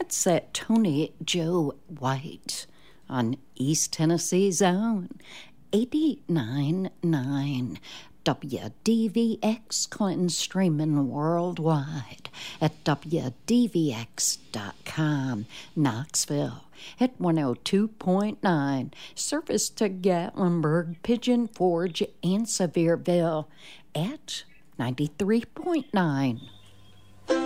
That's Tony Joe White on East Tennessee's own 89.9 WDVX Clinton, streaming worldwide at WDVX.com. Knoxville at 102.9. Service to Gatlinburg, Pigeon Forge, and Sevierville at 93.9.